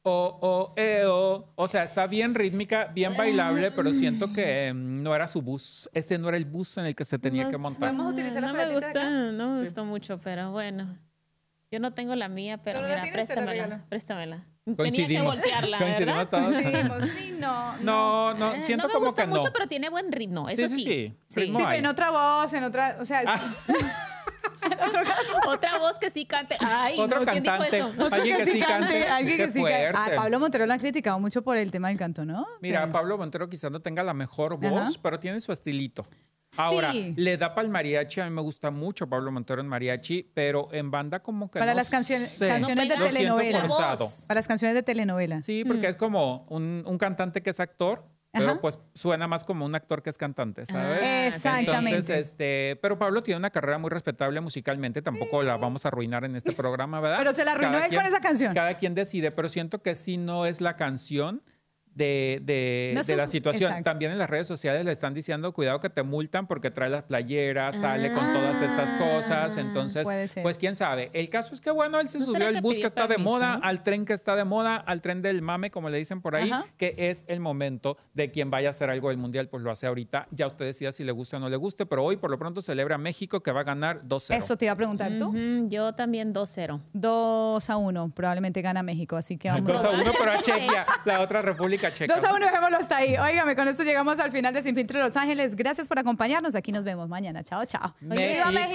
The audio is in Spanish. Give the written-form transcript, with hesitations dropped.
O sea, está bien rítmica, bien bailable, pero siento que no era su bus. Este no era el bus en el que se tenía que montar. ¿Podemos utilizar la No me paletita de acá? gusta, no me gustó mucho, pero bueno. Yo no tengo la mía, pero ¿Pero la mira, tienes? Te la préstamela, regalo. préstamela. Tenía que Coincidimos. voltearla, Coincidimos ¿verdad? todos. Coincidimos. Sí, no. No, siento no me como gusta que mucho, no. pero tiene buen ritmo, eso sí. Sí. Sí. Ritmo Sí, pero hay. en otra voz, en otra, o sea, Otra voz que sí cante. Ay, Otro no, ¿quién dijo cantante. eso? Alguien que sí cante. alguien que Qué sí cante. fuerte. A Pablo Montero lo han criticado mucho por el tema del canto, ¿no? Mira, Que- Pablo Montero quizás no tenga la mejor voz, Ajá. pero tiene su estilito. Ahora, Sí. le da para el mariachi. A mí me gusta mucho Pablo Montero en mariachi, pero en banda como que Para no las canciones sé. canciones de No pega. Lo siento telenovela. forzado. Para las canciones de telenovela. Sí, porque es como un cantante que es actor, pero Ajá. pues suena más como un actor que es cantante, ¿sabes? Ah, Exactamente. Entonces, pero Pablo tiene una carrera muy respetable musicalmente, tampoco la vamos a arruinar en este programa, ¿verdad? Pero se la arruinó Cada él con esa canción. Cada quien decide, pero siento que sí no es la canción de No es la su- situación. exacto. También en las redes sociales le están diciendo, cuidado que te multan porque trae las playeras, sale con todas estas cosas. Entonces, puede ser. pues quién sabe. El caso es que, bueno, él se ¿No subió será al que bus que pidió está de permiso? moda, al tren que está de moda, al tren del mame, como le dicen por ahí, Ajá. que es el momento de quien vaya a hacer algo del mundial, pues lo hace ahorita. Ya usted decida si le gusta o no le guste, pero hoy por lo pronto celebra México que va a ganar 2-0. Eso te iba a preguntar tú. Ujú, yo también 2-0. 2-1, probablemente gana México, así que vamos 2-1, pero a Chequia, la otra República Checa. 2-1, dejémoslo hasta ahí. Óigame, con esto llegamos al final de Sin Filtro de Los Ángeles. Gracias por acompañarnos. Aquí nos vemos mañana. Chao, chao. Oye, ¡Viva México!